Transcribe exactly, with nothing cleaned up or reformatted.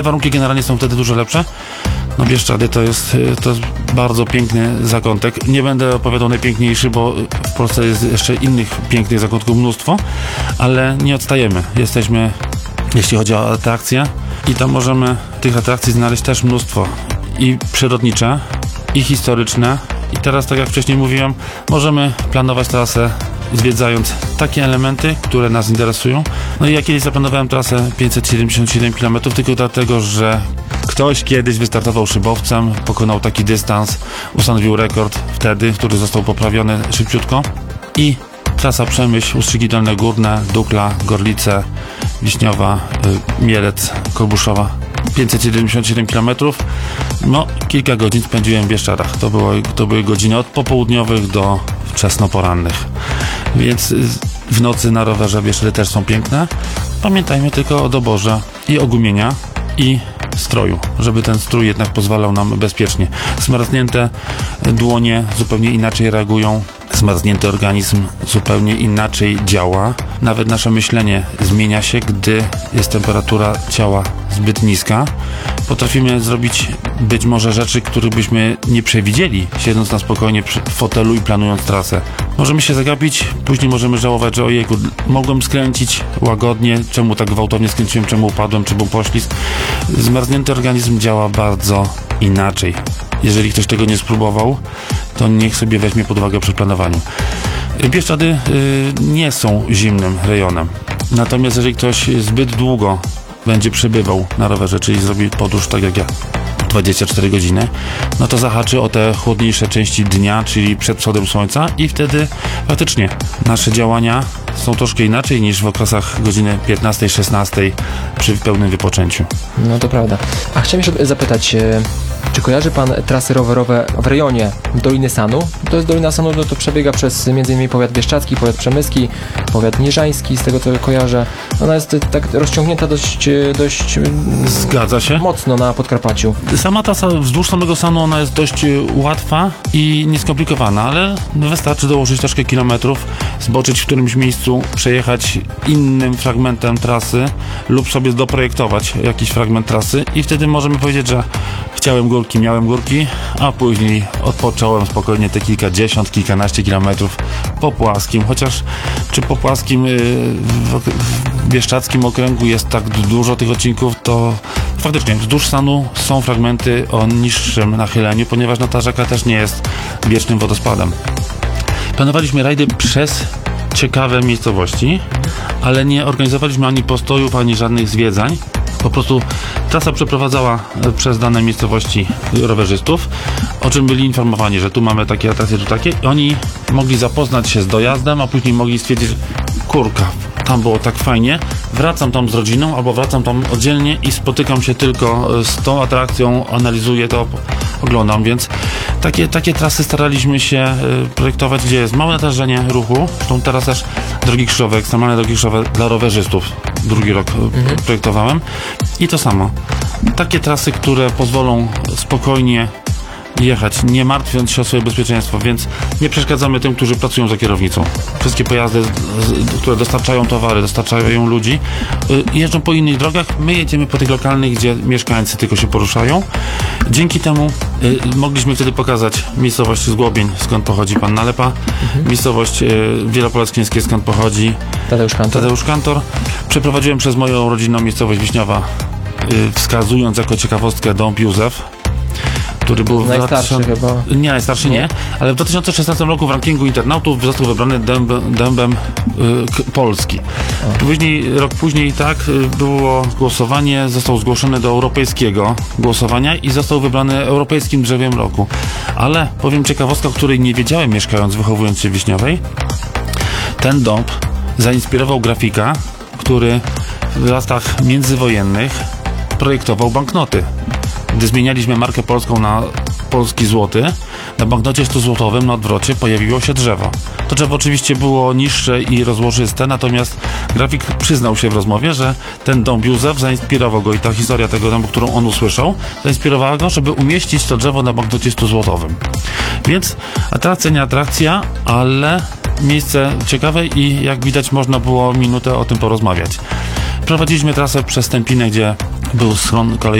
warunki generalnie są wtedy dużo lepsze. No Bieszczady to jest, to jest bardzo piękny zakątek. Nie będę opowiadał najpiękniejszy, bo w Polsce jest jeszcze innych pięknych zakątków mnóstwo, ale nie odstajemy. Jesteśmy, jeśli chodzi o atrakcje, i tam możemy tych atrakcji znaleźć też mnóstwo. I przyrodnicze, i historyczne. I teraz, tak jak wcześniej mówiłem, możemy planować trasę zwiedzając takie elementy, które nas interesują. No i ja kiedyś zaplanowałem trasę pięćset siedemdziesiąt siedem kilometrów tylko dlatego, że ktoś kiedyś wystartował szybowcem, pokonał taki dystans, ustanowił rekord wtedy, który został poprawiony szybciutko. I trasa Przemyśl, Ustrzyki Dolne Górne, Dukla, Gorlice, Wiśniowa, y, Mielec, Kolbuszowa. pięćset siedemdziesiąt siedem kilometrów. No, kilka godzin spędziłem w Bieszczadach. To, było, to były godziny od popołudniowych do wczesnoporannych. Więc w nocy na rowerze Bieszczady też są piękne. Pamiętajmy tylko o doborze i ogumienia i stroju, żeby ten strój jednak pozwalał nam bezpiecznie. Zmarznięte dłonie zupełnie inaczej reagują. Zmarznięty organizm zupełnie inaczej działa. Nawet nasze myślenie zmienia się, gdy jest temperatura ciała zbyt niska. Potrafimy zrobić być może rzeczy, których byśmy nie przewidzieli, siedząc na spokojnie przy fotelu i planując trasę. Możemy się zagapić, później możemy żałować, że ojejku, mogłem skręcić łagodnie, czemu tak gwałtownie skręciłem, czemu upadłem, czy był poślizg. Zmarznięty organizm działa bardzo inaczej. Jeżeli ktoś tego nie spróbował, to niech sobie weźmie pod uwagę przy planowaniu. Bieszczady y, nie są zimnym rejonem. Natomiast jeżeli ktoś zbyt długo będzie przebywał na rowerze, czyli zrobi podróż tak jak ja, dwadzieścia cztery godziny, no to zahaczy o te chłodniejsze części dnia, czyli przed wschodem słońca, i wtedy faktycznie nasze działania są troszkę inaczej niż w okresach godziny piętnastej szesnastej przy pełnym wypoczęciu. No to prawda. A chciałem jeszcze zapytać, czy kojarzy Pan trasy rowerowe w rejonie Doliny Sanu? To jest Dolina Sanu, no to przebiega przez między innymi powiat bieszczadzki, powiat przemyski, powiat nieżański, z tego co kojarzę. Ona jest tak rozciągnięta dość, dość Zgadza się. mocno na Podkarpaciu. Sama trasa wzdłuż samego Sanu, ona jest dość łatwa i nieskomplikowana, ale wystarczy dołożyć troszkę kilometrów, zboczyć w którymś miejscu, przejechać innym fragmentem trasy lub sobie doprojektować jakiś fragment trasy i wtedy możemy powiedzieć, że chciałem górki, miałem górki, a później odpocząłem spokojnie te kilkadziesiąt, kilkanaście kilometrów po płaskim, chociaż czy po płaskim yy, w, w bieszczadzkim okręgu jest tak dużo tych odcinków, to faktycznie wzdłuż Sanu są fragmenty o niższym nachyleniu, ponieważ no, ta rzeka też nie jest wiecznym wodospadem. Planowaliśmy rajdy przez ciekawe miejscowości, ale nie organizowaliśmy ani postojów, ani żadnych zwiedzań. Po prostu trasa przeprowadzała przez dane miejscowości rowerzystów, o czym byli informowani, że tu mamy takie atrakcje, tu takie. I oni mogli zapoznać się z dojazdem, a później mogli stwierdzić, kurka, tam było tak fajnie, wracam tam z rodziną, albo wracam tam oddzielnie i spotykam się tylko z tą atrakcją, analizuję to, oglądam, więc takie, takie trasy staraliśmy się projektować, gdzie jest małe natężenie ruchu. Zresztą teraz też drogi krzyżowe, ekstremalne drogi krzyżowe dla rowerzystów drugi rok mhm. projektowałem i to samo. Takie trasy, które pozwolą spokojnie jechać, nie martwiąc się o swoje bezpieczeństwo, więc nie przeszkadzamy tym, którzy pracują za kierownicą. Wszystkie pojazdy, które dostarczają towary, dostarczają ludzi, jeżdżą po innych drogach, my jedziemy po tych lokalnych, gdzie mieszkańcy tylko się poruszają. Dzięki temu y, mogliśmy wtedy pokazać miejscowość Zgłobień, skąd pochodzi pan Nalepa, mhm. miejscowość y, Wielopolec-Knierskie, skąd pochodzi Tadeusz Kantor. Tadeusz Kantor. Przeprowadziłem przez moją rodzinną miejscowość Wiśniowa, y, wskazując jako ciekawostkę dąb Józef, który był najstarszy w chyba. Nie, najstarszy nie. nie, ale w dwa tysiące szesnastym roku w rankingu internautów został wybrany dęb, dębem y, Polski. O. Później, rok później tak y, było głosowanie, został zgłoszony do europejskiego głosowania i został wybrany europejskim drzewiem roku. Ale powiem ciekawostkę, o której nie wiedziałem, mieszkając, wychowując się w Wiśniowej. Ten dąb zainspirował grafika, który w latach międzywojennych projektował banknoty. Gdy zmienialiśmy markę polską na polski złoty, na banknocie sto złotowym na odwrocie pojawiło się drzewo. To drzewo oczywiście było niższe i rozłożyste, natomiast grafik przyznał się w rozmowie, że ten dąb Józef zainspirował go i ta historia tego dębu, którą on usłyszał, zainspirowała go, żeby umieścić to drzewo na banknocie sto złotowym. Więc atrakcja nie atrakcja, ale miejsce ciekawe i jak widać można było minutę o tym porozmawiać. Prowadziliśmy trasę przez Stępinę, gdzie był schron kolei